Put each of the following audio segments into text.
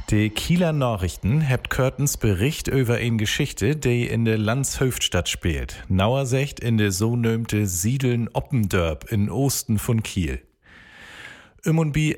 Die Kieler Nachrichten hebt Körtens Bericht über eine Geschichte, die in der Landshöftstadt spielt. Nauer secht in der so nömte Siedeln Oppendörp in Osten von Kiel. Und bi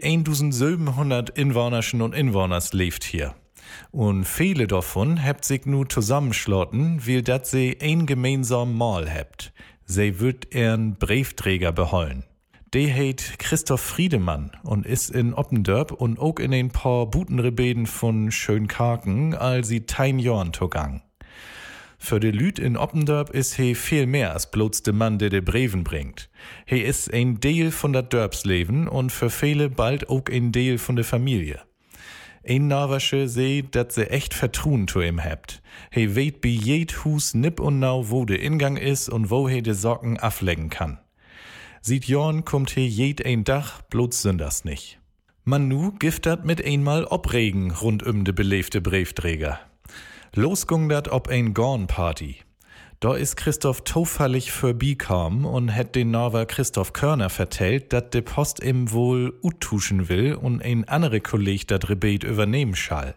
1700 Inwohnerschen und Inwohners lebt hier. Und viele davon hebt sich nu zusammenschlotten, weil dat sie ein gemeinsam Mal hebt. Sie wird ihren Briefträger beholen. Der heit Christoph Friedemann und ist in Oppendörp und auch in ein paar Butenrebeden von Schönkarken, als sie 10 Jahren togang. Für de Lüt in Oppendörp ist he viel mehr als bloß de Mann, der de Breven bringt. He ist ein Deel von dat Dörpsleben und für viele bald auch ein Deel von der Familie. Ein Nawersche seh, dat se echt Vertrauen zu ihm hebt. He weet bi jed Hus nipp und nau, wo de Ingang is und wo he de Socken aflecken kann. Sieht Jorn kommt he jed ein Dach, bloß sünders nicht. Man nu giftert mit einmal Obregen rund de belebte Briefträger. Losgung dat ob ein Gornparty. Da is Christoph tofallig vorbikam und hätt den Norwer Christoph Körner vertellt, dat de Post ihm wohl uttuschen will und ein andere Kolleg dat Rebet übernehmen schall.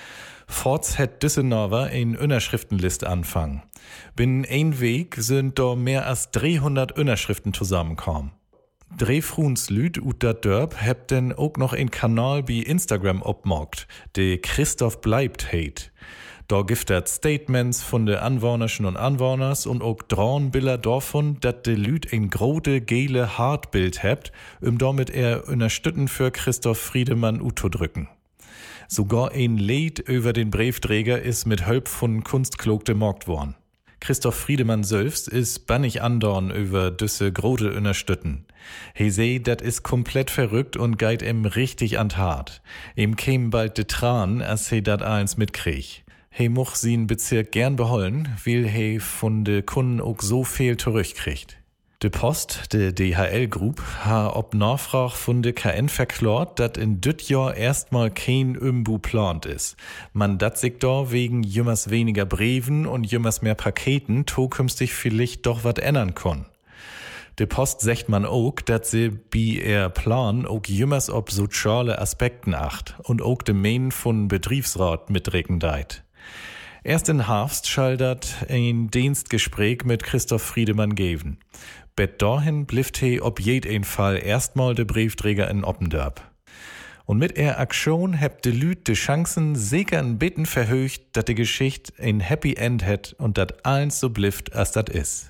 Forts hätt düsse Norwer ein Unterschriftenlist anfangen. Binnen ein Weg sind da mehr als 300 Unterschriften zusammenkommen. Drehfruns Lüd ut dat Dörp hebt denn auch noch ein Kanal bei Instagram obmockt, de Christoph bleibt heit. Da giftert Statements von de Anwohnerschen und Anwohners und auch Braunbilder davon, dat de Lüd ein grode gele Hartbild hebt, damit unterstützen für Christoph Friedemann Uto drücken. Sogar ein Lied über den Briefträger ist mit Hölp von Kunstklog demorgt worden. Christoph Friedemann selbst ist bannig andorn über düsse grode unterstützen. He seh, dat is komplett verrückt und geit ihm richtig an Hart. Ihm käm bald de Tran, als he dat eins mitkrieg. He moch sin Bezirk gern behollen, weil he von de Kunden auch so viel zurückkriegt. De Post, de DHL-Group, ha ob Nachfrage von de KN verklort, dat in düt Jahr erstmal kein Umbu plant is. Man dat sich da wegen jümmers weniger Breven und jümmers mehr Paketen zukünftig vielleicht doch wat ändern kon. De Post sagt man auch, dat se bi er Plan auch jümmers ob soziale Aspekten acht und auch de Main von Betriebsrat mitrecken deit. Erst in Herbst schall dat ein Dienstgespräch mit Christoph Friedemann geben. Bet dahin blifft he ob jeden Fall erstmal de Briefträger in Oppendörp. Und mit er Aktion hebt de Lüd de Chancen sicher ein Bitten verhöcht, dat de Geschichte ein Happy End het und dat allen so blifft, als dat is.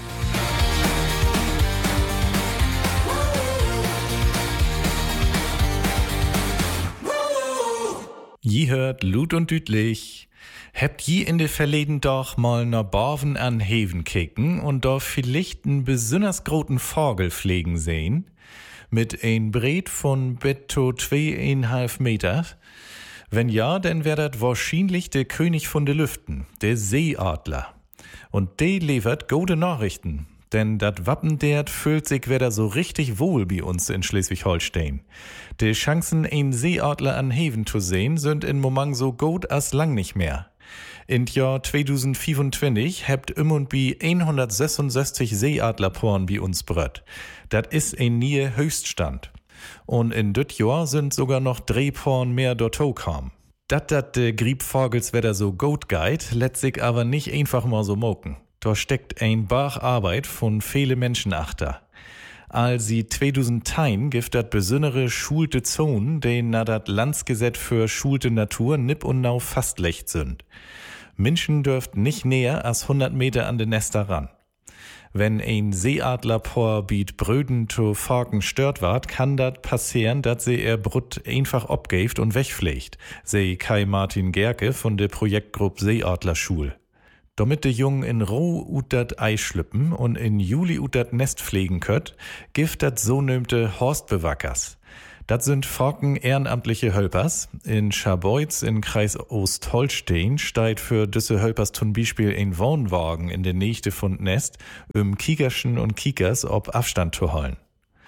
Je hört Lud und Dütlich. Hebt je in de verleden doch mal na Barven an Heven kicken und da vielleicht n besonders groten Vogel pflegen sehen? Mit ein Bret von betto 2,5 Meter? Wenn ja, dann wär dat wahrscheinlich der König von de Lüften, der Seeadler. Und der liefert gute Nachrichten. Denn dat Wappen dert fühlt sich wieder so richtig wohl bei uns in Schleswig-Holstein. Die Chancen, ein Seeadler an Heven zu sehen, sind in Moment so gut als lang nicht mehr. In Jahr 2025 hebt und bi 166 Seeadlerporn bei uns brött. Dat is ein nie Höchststand. Und in düt Jahr sind sogar noch 3 Porn mehr dorto kam. Dat de Griebvogels wieder so gut geit, lässt sich aber nicht einfach mal so moken. Da steckt ein Bach Arbeit von viele Menschen achter. Als sie 2010 gibt dat besondere schulte Zonen, die na dat Landsgesetz für schulte Natur nipp und nau fastlecht sind. Menschen dürft nicht näher als 100 Meter an den Nester ran. Wenn ein Seeadlerpaar biet Bröden zu Falken stört ward, kann dat passieren, dat se er Brut einfach abgeft und wegpflegt, sei Kai Martin Gerke von der Projektgruppe Seeadlerschul. Damit de Jungen in Roh ut dat Ei schlüppen und in Juli ut dat Nest pflegen könnt, gift dat so nömte Horstbewackers. Dat sind Falken ehrenamtliche Hölpers. In Scharbeutz in Kreis Ostholstein steigt für düsse Hölpers zum Beispiel ein Wohnwagen in der Nächte von Nest, Kiegerschen und Kiekers ob Abstand zu holen.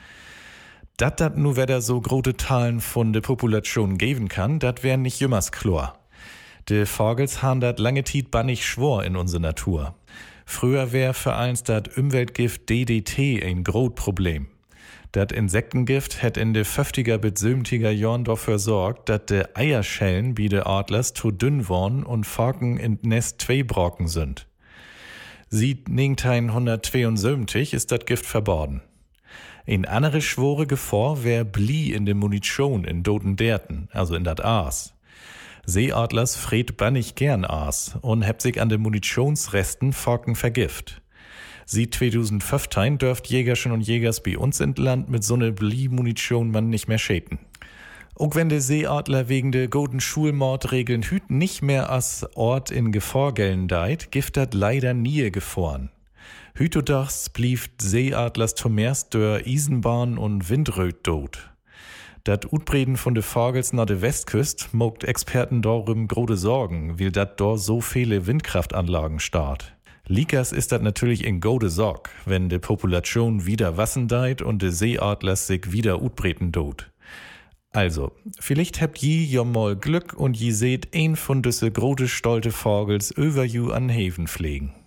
Dat nu weder so grote Teilen von der Population geben kann, dat wär nicht jümmers Chlor. De Vogels han dat lange Tiet bannig schwor in unsere Natur. Früher wär für eins dat Umweltgift DDT ein grot Problem. Dat Insektengift hat in de 50er bis 70er Jahren dafür sorgt, dass de Eierschellen bei de Adlers zu dünn worn und Falken in Nest 2 brocken sind. Seit 1972 ist dat Gift verboten. Ein andere schwore Gefahr wär Blie in de Munition in doten Derten, also in dat Aas. Seeadlers fred bannig gern Aas und hebt sich an de Munitionsresten Falken vergift. Seit 2015 dürft Jägerchen und Jägers bei uns in Land mit so ne Blie-Munition man nicht mehr schäden. Auch wenn der Seeadler wegen der guten Schulmordregeln hüt nicht mehr als Ort in Gefahr gelten deit, giftet leider nie gefahren. Hütodachs blieb Seeadlers Tomers durch Eisenbahn und Windröt tot. Dat Utbreden von de Vogels nach de Westküst mogt Experten darum grode Sorgen, weil dat dort so viele Windkraftanlagen start. Likas ist das natürlich in gode Sorg, wenn de Population wieder wassen deit und de Seeadlers sich wieder utbreten dot. Also, vielleicht habt je ja mal Glück und je seht ein von düsse grode stolte Vogels über ju an Häfen pflegen.